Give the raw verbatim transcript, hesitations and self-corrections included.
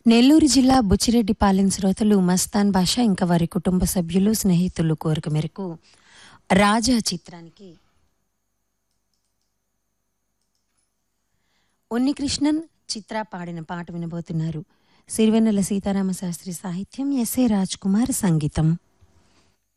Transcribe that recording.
నెల్లూరు జిల్లా బుచ్చిరెడ్డిపాలెం శ్రోతలు మస్తాన్ బాషా ఇంకా వారి కుటుంబ సభ్యులు స్నేహితులు కోరిక మేరకు రాజా చిత్రానికి ఉన్నికృష్ణన్ చిత్ర పాడిన పాట వినబోతున్నారు. సిరివెన్నెల సీతారామ శాస్త్రి సాహిత్యం, ఎస్ఏ రాజ్ కుమార్ సంగీతం.